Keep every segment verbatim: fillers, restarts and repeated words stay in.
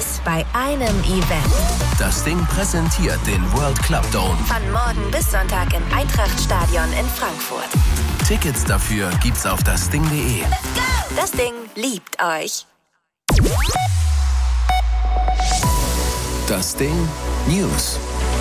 Alles bei einem Event. Das Ding präsentiert den World Club Dome. Von morgen bis Sonntag im Eintrachtstadion in Frankfurt. Tickets dafür gibt's auf dasding punkt de. Das Ding liebt euch. Das Ding News.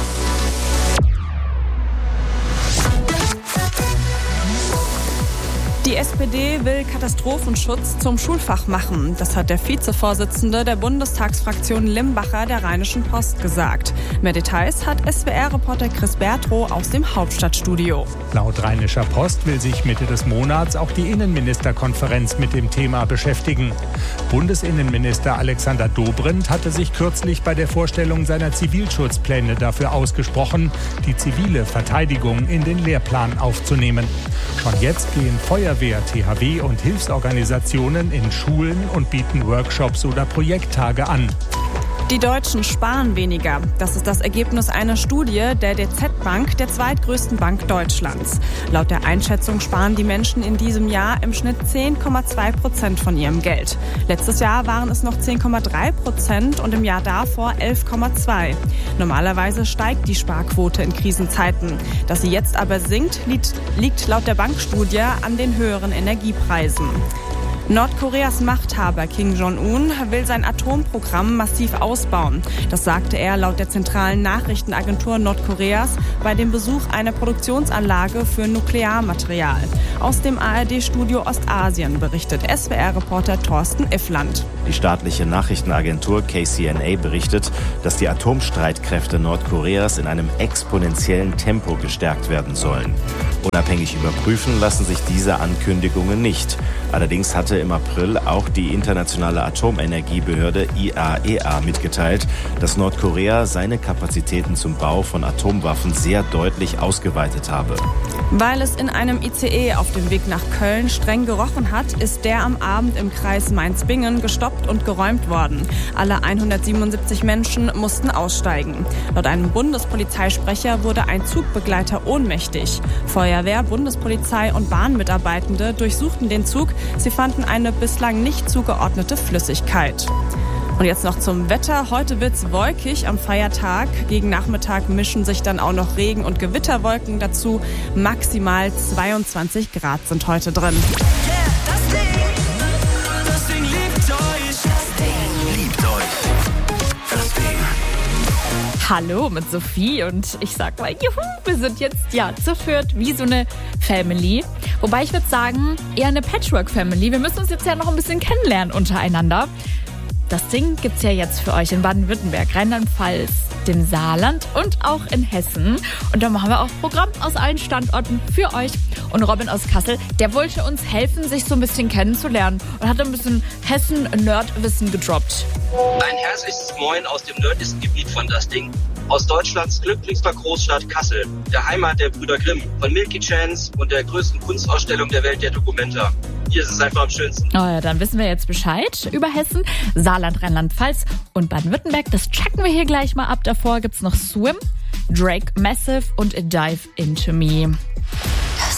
Die S P D will Katastrophenschutz zum Schulfach machen. Das hat der Vizevorsitzende der Bundestagsfraktion Limbacher der Rheinischen Post gesagt. Mehr Details hat S W R-Reporter Chris Bertrow aus dem Hauptstadtstudio. Laut Rheinischer Post will sich Mitte des Monats auch die Innenministerkonferenz mit dem Thema beschäftigen. Bundesinnenminister Alexander Dobrindt hatte sich kürzlich bei der Vorstellung seiner Zivilschutzpläne dafür ausgesprochen, die zivile Verteidigung in den Lehrplan aufzunehmen. Schon jetzt gehen Feuerwehr, T H W und Hilfsorganisationen in Schulen und bieten Workshops oder Projekttage an. Die Deutschen sparen weniger. Das ist das Ergebnis einer Studie der D Z-Bank, der zweitgrößten Bank Deutschlands. Laut der Einschätzung sparen die Menschen in diesem Jahr im Schnitt zehn Komma zwei Prozent von ihrem Geld. Letztes Jahr waren es noch zehn Komma drei Prozent und im Jahr davor elf Komma zwei. Normalerweise steigt die Sparquote in Krisenzeiten. Dass sie jetzt aber sinkt, liegt, liegt laut der Bankstudie an den höheren Energiepreisen. Nordkoreas Machthaber Kim Jong-un will sein Atomprogramm massiv ausbauen. Das sagte er laut der zentralen Nachrichtenagentur Nordkoreas bei dem Besuch einer Produktionsanlage für Nuklearmaterial. Aus dem A R D-Studio Ostasien berichtet S W R-Reporter Thorsten Iffland. Die staatliche Nachrichtenagentur K C N A berichtet, dass die Atomstreitkräfte Nordkoreas in einem exponentiellen Tempo gestärkt werden sollen. Unabhängig überprüfen lassen sich diese Ankündigungen nicht. Allerdings hatte im April auch die internationale Atomenergiebehörde I A E A mitgeteilt, dass Nordkorea seine Kapazitäten zum Bau von Atomwaffen sehr deutlich ausgeweitet habe. Weil es in einem I C E auf dem Weg nach Köln streng gerochen hat, ist der am Abend im Kreis Mainz-Bingen gestoppt und geräumt worden. Alle hundertsiebenundsiebzig Menschen mussten aussteigen. Laut einem Bundespolizeisprecher wurde ein Zugbegleiter ohnmächtig. Feuerwehr, Bundespolizei und Bahnmitarbeitende durchsuchten den Zug. Sie fanden eine bislang nicht zugeordnete Flüssigkeit. Und jetzt noch zum Wetter. Heute wird's wolkig am Feiertag. Gegen Nachmittag mischen sich dann auch noch Regen- und Gewitterwolken dazu. Maximal zweiundzwanzig Grad sind heute drin. Yeah, das Ding, das Ding liebt euch. Das Ding liebt euch. Das Ding. Hallo mit Sophie und ich sag mal, juhu, wir sind jetzt ja zu viert wie so eine Family. Wobei ich würde sagen, eher eine Patchwork-Family. Wir müssen uns jetzt ja noch ein bisschen kennenlernen untereinander. Das Ding gibt's ja jetzt für euch in Baden-Württemberg, Rheinland-Pfalz, dem Saarland und auch in Hessen. Und da machen wir auch Programm aus allen Standorten für euch. Und Robin aus Kassel, der wollte uns helfen, sich so ein bisschen kennenzulernen und hat ein bisschen Hessen-Nerdwissen gedroppt. Ein herzliches Moin aus dem nördlichsten Gebiet von Das Ding. Aus Deutschlands glücklichster Großstadt Kassel, der Heimat der Brüder Grimm, von Milky Chance und der größten Kunstausstellung der Welt, der Documenta. Hier ist es einfach am schönsten. Oh ja, dann wissen wir jetzt Bescheid über Hessen, Saarland, Rheinland-Pfalz und Baden-Württemberg. Das checken wir hier gleich mal ab. Davor gibt's noch Swim, Drake Massive und A Dive Into Me.